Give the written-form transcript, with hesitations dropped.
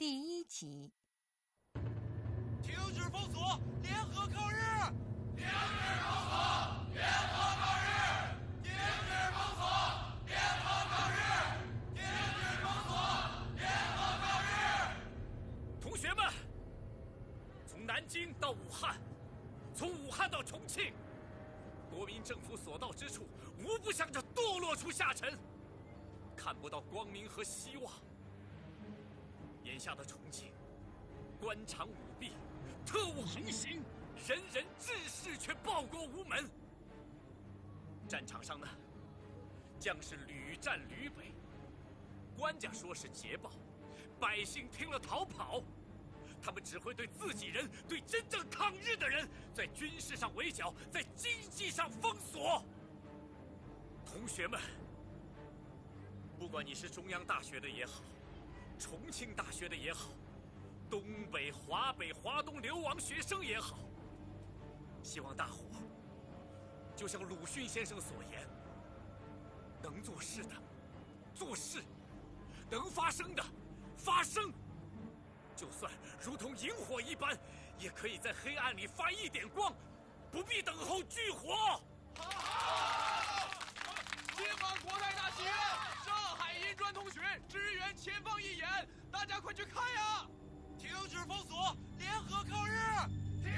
第1集。 停止封锁，联合抗日！ 停止封锁，联合抗日！停止封锁，联合抗日！停止封锁，联合抗日！ 同学们，从南京到武汉，从武汉到重庆，国民政府所到之处，无不向着堕落处下沉，看不到光明和希望。眼下的重庆，官场舞弊，特务横行，人人志士却报国无门。战场上呢，将士屡战屡北，官家说是捷报，百姓听了逃跑。他们只会对自己人、对真正抗日的人，在军事上围剿，在经济上封锁。同学们，不管你是中央大学的也好，重庆大学的也好，东北、华北、华东流亡学生也好，希望大伙就像鲁迅先生所言，能做事的做事，能发声的发声。就算如同萤火一般，也可以在黑暗里发一点光，不必等候炬火。 今晚国泰大戏院，上海银专同学支援前方义演，大家快去看呀！停止封锁，联合抗日！